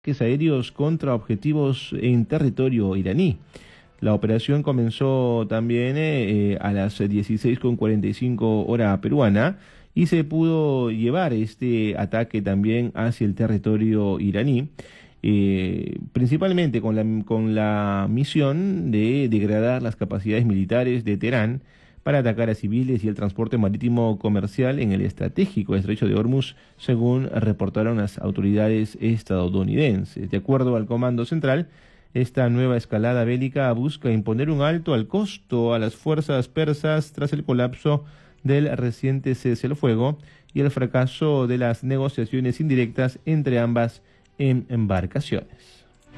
aéreos contra objetivos en territorio iraní. La operación comenzó también a las 16:45 hora peruana y se pudo llevar este ataque también hacia el territorio iraní, principalmente con la misión de degradar las capacidades militares de Teherán para atacar a civiles y el transporte marítimo comercial en el estratégico estrecho de Hormuz, según reportaron las autoridades estadounidenses. De acuerdo al Comando Central, esta nueva escalada bélica busca imponer un alto al costo a las fuerzas persas tras el colapso del reciente cese al fuego y el fracaso de las negociaciones indirectas entre ambas embarcaciones.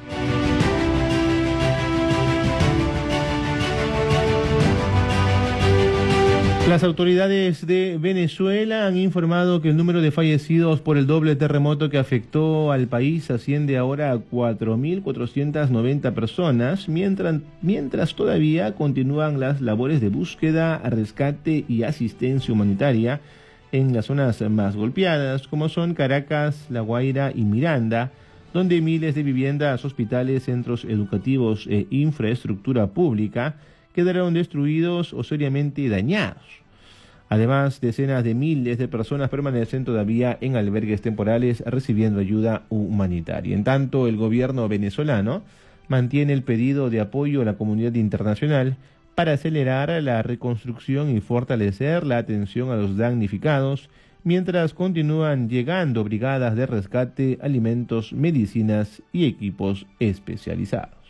Las autoridades de Venezuela han informado que el número de fallecidos por el doble terremoto que afectó al país asciende ahora a 4.490 personas, mientras todavía continúan las labores de búsqueda, rescate y asistencia humanitaria en las zonas más golpeadas, como son Caracas, La Guaira y Miranda, donde miles de viviendas, hospitales, centros educativos e infraestructura pública quedaron destruidos o seriamente dañados. Además, decenas de miles de personas permanecen todavía en albergues temporales recibiendo ayuda humanitaria. En tanto, el gobierno venezolano mantiene el pedido de apoyo a la comunidad internacional para acelerar la reconstrucción y fortalecer la atención a los damnificados, mientras continúan llegando brigadas de rescate, alimentos, medicinas y equipos especializados.